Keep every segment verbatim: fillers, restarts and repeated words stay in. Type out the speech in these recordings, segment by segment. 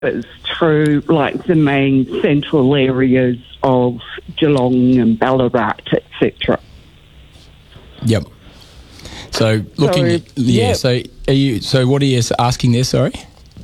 through like the main central areas of Geelong and Ballarat, et cetera. Yep. So looking, So, at, yeah. yeah. So are you? So what are you asking there? Sorry.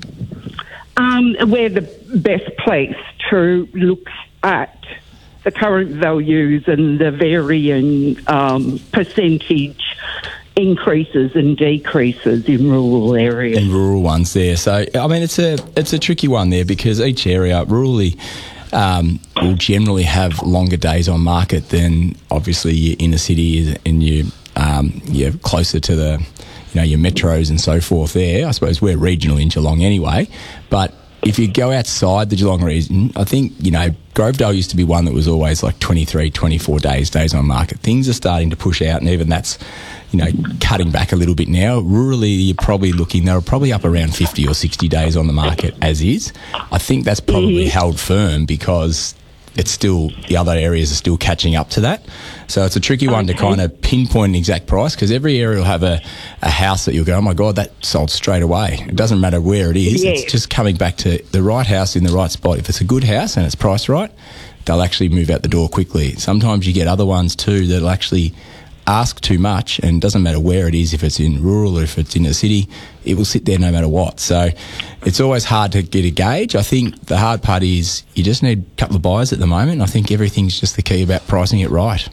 Um, we're the best place to look at the current values and the varying um, percentage increases and decreases in rural areas. In rural ones there. So I mean, it's a it's a tricky one there because each area rurally um, will generally have longer days on market than obviously your inner city and your um, you're closer to the you know your metros and so forth. There, I suppose we're regional in Geelong anyway, but if you go outside the Geelong region, I think, you know, Grovedale used to be one that was always like twenty-three, twenty-four days, days on market. Things are starting to push out, and even that's, you know, cutting back a little bit now. Rurally, you're probably looking, they're probably up around fifty or sixty days on the market as is. I think that's probably Mm-hmm. held firm because it's still, the other areas are still catching up to that. So it's a tricky one Okay. to kind of pinpoint an exact price because every area will have a, a house that you'll go, oh my God, that sold straight away. It doesn't matter where it is. Yeah. It's just coming back to the right house in the right spot. If it's a good house and it's priced right, they'll actually move out the door quickly. Sometimes you get other ones too that'll actually ask too much, and it doesn't matter where it is, if it's in rural or if it's in a city, it will sit there no matter what. So it's always hard to get a gauge. I think the hard part is you just need a couple of buyers at the moment. I think everything's just the key about pricing it right.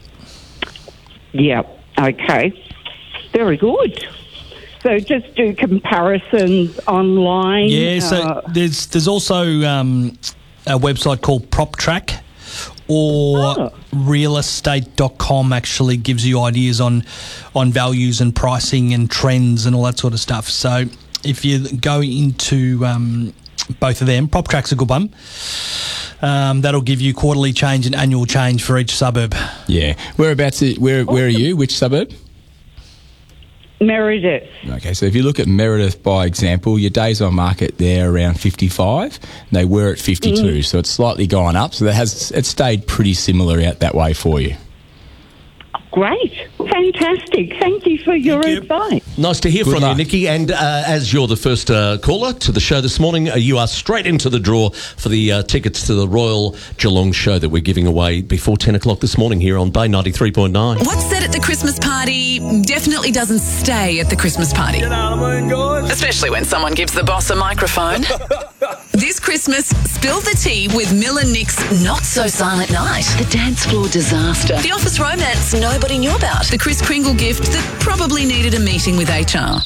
Yeah, okay. Very good. So just do comparisons online. Yeah, so uh, there's there's also um, a website called PropTrack, or Oh. real estate dot com actually gives you ideas on on values and pricing and trends and all that sort of stuff. So if you go into um, both of them, PropTrack's a good one. Um, that'll give you quarterly change and annual change for each suburb. Yeah. Whereabouts, where, where are you? Which suburb? Meredith. Okay, so if you look at Meredith, by example, your days on market, they're around fifty-five. They were at fifty-two, so it's slightly gone up. So that has it's stayed pretty similar out that way for you. Great. Fantastic. Thank you for your you. advice. Nice to hear Good from luck. you, Nikki. And uh, as you're the first uh, caller to the show this morning, uh, you are straight into the draw for the uh, tickets to the Royal Geelong show that we're giving away before ten o'clock this morning here on Bay ninety-three point nine. What's said at the Christmas party definitely doesn't stay at the Christmas party. Especially when someone gives the boss a microphone. This Christmas, spill the tea with Mill and Nick's Not So Silent Night. The dance floor disaster. The office romance nobody knew about. The Chris Kringle gift that probably needed a meeting with H R.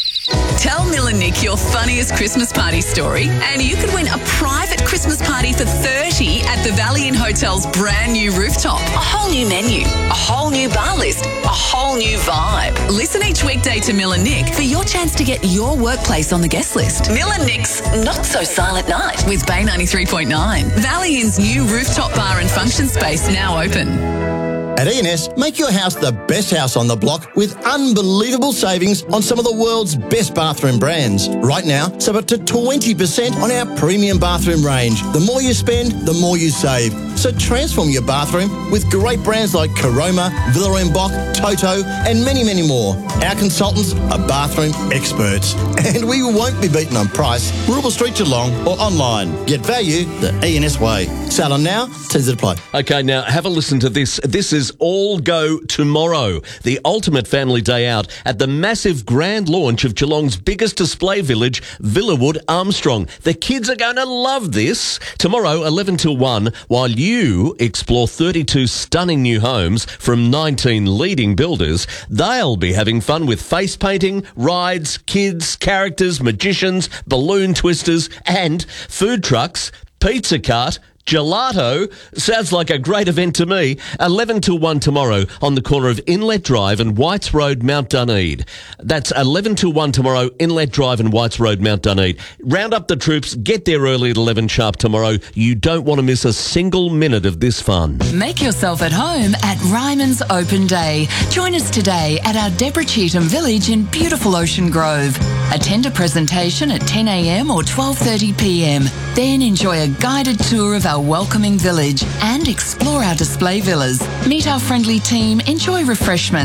Tell Mill and Nick your funniest Christmas party story and you could win a private Christmas party for thirty at the Valley Inn Hotel's brand new rooftop. A whole new menu, a whole new bar list, a whole new vibe. Listen each weekday to Mill and Nick for your chance to get your workplace on the guest list. Mill and Nick's Not So Silent Night with Bay ninety-three point nine. Valley Inn's new rooftop bar and function space now open. At E and S, make your house the best house on the block with unbelievable savings on some of the world's best bathroom brands. Right now, save up to twenty percent on our premium bathroom range. The more you spend, the more you save. So transform your bathroom with great brands like Caroma, Villa en Bock, Toto, and many, many more. Our consultants are bathroom experts, and we won't be beaten on price. Rubble Street Geelong or online. Get value the E and S way. Sale on now, terms apply. Okay, now have a listen to this. This is All Go Tomorrow, the ultimate family day out at the massive grand launch of Geelong's biggest display village, Villawood Armstrong. The kids are going to love this. Tomorrow, eleven till one, while you explore thirty-two stunning new homes from nineteen leading builders, they'll be having fun with face painting, rides, kids, characters, magicians, balloon twisters, and food trucks, pizza cart, gelato. Sounds like a great event to me. eleven till one tomorrow on the corner of Inlet Drive and Whites Road, Mount Dunedin. That's eleven till one tomorrow, Inlet Drive and Whites Road, Mount Dunedin. Round up the troops, get there early at eleven sharp tomorrow. You don't want to miss a single minute of this fun. Make yourself at home at Ryman's Open Day. Join us today at our Deborah Cheetham Village in beautiful Ocean Grove. Attend a presentation at ten a.m. or twelve thirty p.m. Then enjoy a guided tour of our welcoming village and explore our display villas. Meet our friendly team, enjoy refreshments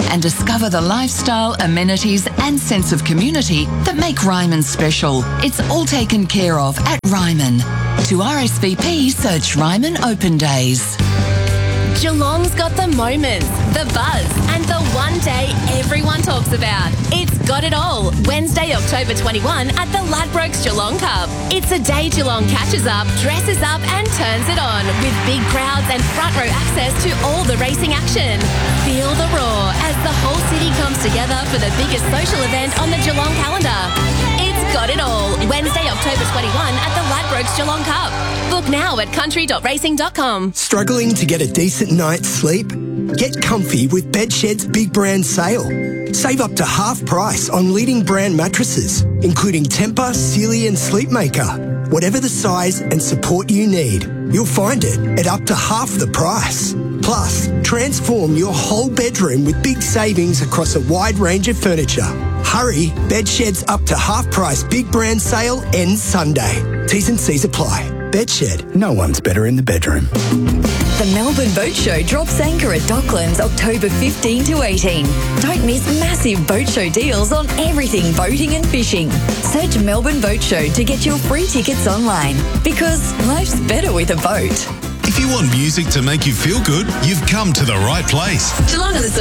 and discover the lifestyle, amenities and sense of community that make Ryman special. It's all taken care of at Ryman. To R S V P, search Ryman Open Days. Geelong's got the moments, the buzz, and the one day everyone talks about. It's got it all. Wednesday, October twenty-first at the Ladbrokes Geelong Cup. It's a day Geelong catches up, dresses up and turns it on with big crowds and front row access to all the racing action. Feel the roar as the whole city comes together for the biggest social event on the Geelong calendar. It's got it all. Wednesday, October twenty-first at the Ladbrokes Geelong Cup. Book now at country dot racing dot com. Struggling to get a decent night's sleep? Get comfy with Bedshed's Big Brand Sale. Save up to half price on leading brand mattresses, including Tempur, Sealy and Sleepmaker. Whatever the size and support you need, you'll find it at up to half the price. Plus, transform your whole bedroom with big savings across a wide range of furniture. Hurry, Bedshed's up to half price Big Brand Sale ends Sunday. T's and C's apply. Bedshed, no one's better in the bedroom. The Melbourne Boat Show drops anchor at Docklands October fifteenth to eighteenth. Don't miss massive boat show deals on everything boating and fishing. Search Melbourne Boat Show to get your free tickets online, because life's better with a boat. If you want music to make you feel good, you've come to the right place. Geelong are the